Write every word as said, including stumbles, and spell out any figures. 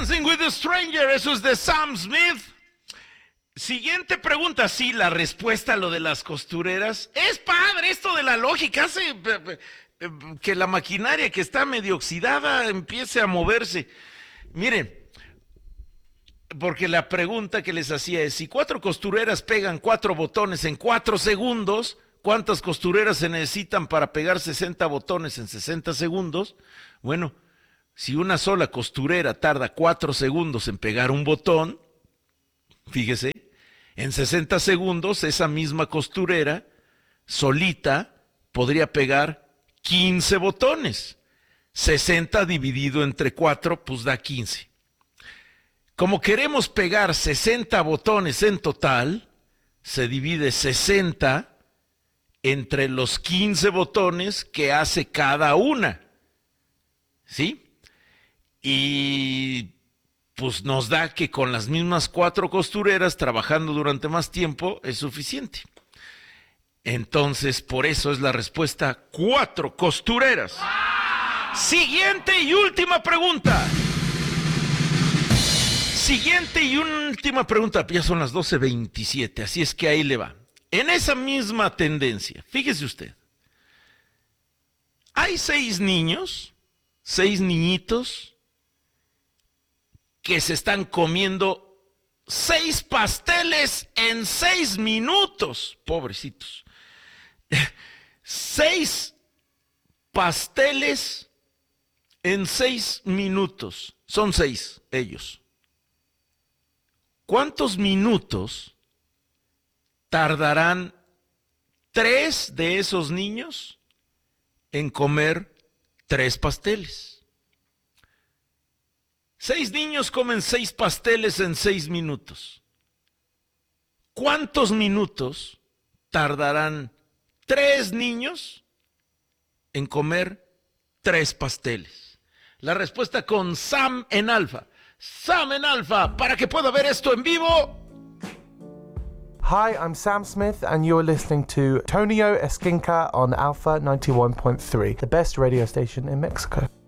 Dancing with a Stranger, eso es de Sam Smith. Siguiente pregunta, sí, la respuesta a lo de las costureras. Es padre esto de la lógica, hace eh, eh, que la maquinaria que está medio oxidada empiece a moverse. Miren, porque la pregunta que les hacía es, si cuatro costureras pegan cuatro botones en cuatro segundos, ¿cuántas costureras se necesitan para pegar sesenta botones en sesenta segundos? Bueno, si una sola costurera tarda cuatro segundos en pegar un botón, fíjese, en sesenta segundos esa misma costurera solita podría pegar quince botones. sesenta dividido entre cuatro, pues da quince. Como queremos pegar sesenta botones en total, se divide sesenta entre los quince botones que hace cada una. ¿Sí? Y pues nos da que con las mismas cuatro costureras trabajando durante más tiempo es suficiente. Entonces, por eso es la respuesta, cuatro costureras. Siguiente y última pregunta. Siguiente y última pregunta, ya son las doce veintisiete, así es que ahí le va. En esa misma tendencia, fíjese usted, hay seis niños, seis niñitos, que se están comiendo seis pasteles en seis minutos, pobrecitos. Seis pasteles en seis minutos, son seis ellos. ¿Cuántos minutos tardarán tres de esos niños en comer tres pasteles? Seis niños comen seis pasteles en seis minutos. ¿Cuántos minutos tardarán tres niños en comer tres pasteles? La respuesta con Sam en Alfa. Sam en Alfa, para que pueda ver esto en vivo. Hi, I'm Sam Smith, and you're listening to Tonio Esquinca on Alpha ninety-one point three, the best radio station in Mexico.